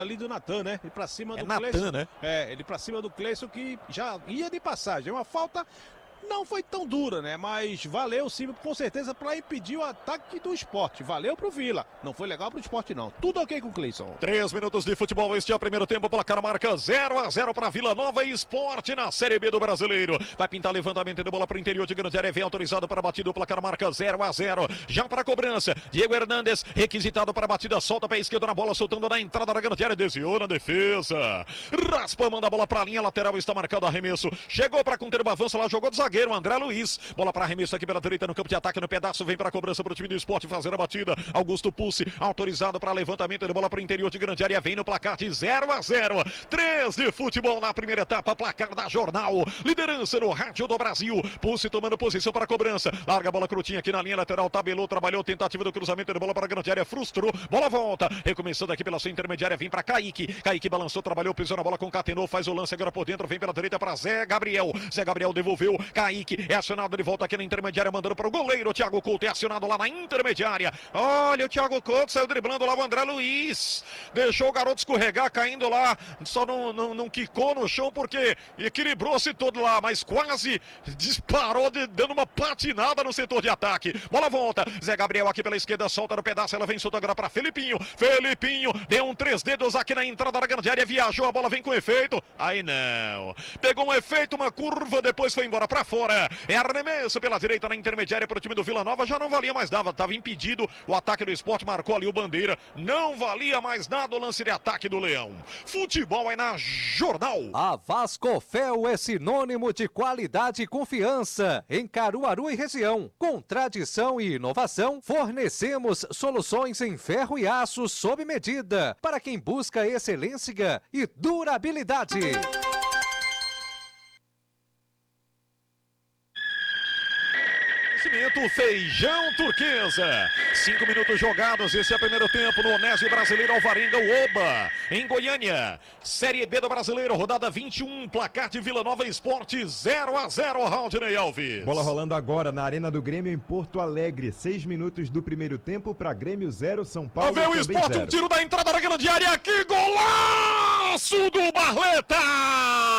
ali do Natan, né? Ele pra cima do Natan, Cleison, né? ele pra cima do Cleison, que já ia de passagem. Uma falta não foi tão dura, né? Mas valeu sim, com certeza, para impedir o ataque do Sport. Valeu pro Vila. Não foi legal pro Sport, não. Tudo ok com o Cleison. 3 minutos de futebol, este é o primeiro tempo, placar marca 0-0 para Vila Nova e Sport na Série B do Brasileiro. Vai pintar levantamento de bola para o interior de grande área, vem autorizado para a batida, o placar marca 0-0. Já para a cobrança, Diego Hernandes, requisitado para a batida, solta pé esquerdo na bola, soltando na entrada da grande área, desviou na defesa. Raspa, manda a bola para a linha lateral, está marcado arremesso. Chegou para conter o avanço lá, jogou de zagueiro, André Luiz. Bola para arremesso aqui pela direita no campo de ataque, no pedaço, vem para a cobrança para o time do Sport fazer a batida. Augusto Pulse, autorizado para levantamento de bola para o interior de grande área, vem no placar de 0-0. 3 de futebol na primeira etapa, placar da Jornal. Liderança no Rádio do Brasil. Pulse tomando posição para a cobrança. Larga a bola curtinha aqui na linha lateral, tabelou, trabalhou, tentativa do cruzamento de bola para a grande área, frustrou. Bola volta, recomeçando aqui pela sua intermediária, vem para Kaique. Kaique balançou, trabalhou, pisou na bola, concatenou, faz o lance agora por dentro, vem pela direita para Zé Gabriel. Zé Gabriel devolveu, Kaique é acionado de volta aqui na intermediária, mandando para o goleiro. Thiago Couto é acionado lá na intermediária. Olha o Thiago Couto, saiu driblando lá o André Luiz. Deixou o garoto escorregar, caindo lá. Só não quicou no chão porque equilibrou-se todo lá, mas quase disparou, dando uma patinada no setor de ataque. Bola volta. Zé Gabriel aqui pela esquerda, solta no pedaço. Ela vem solta agora para Felipinho. Felipinho deu um 3 dedos aqui na entrada da grande área. Viajou, a bola vem com efeito. Aí não. Pegou um efeito, uma curva, depois foi embora para fora. É arremesso pela direita na intermediária para o time do Vila Nova. Já não valia mais nada, estava impedido. O ataque do Sport marcou ali o bandeira. Não valia mais nada o lance de ataque do Leão. Futebol é na Jornal. A Vascofel é sinônimo de qualidade e confiança em Caruaru e região. Com tradição e inovação, fornecemos soluções em ferro e aço sob medida para quem busca excelência e durabilidade. Feijão Turquesa. 5 minutos jogados, esse é o primeiro tempo no Onésio Brasileiro Alvarenga Oba, em Goiânia. Série B do Brasileiro, rodada 21, placar de Vila Nova Esporte 0-0, Raudney Alves. Bola rolando agora na Arena do Grêmio em Porto Alegre. 6 minutos do primeiro tempo para Grêmio 0, São Paulo também o Esporte, 0. Um tiro da entrada da grande área, que golaço do Barleta!